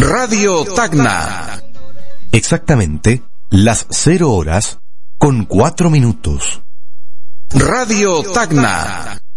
Radio Tacna. Exactamente las 0 horas con 4 minutos. Radio Tacna.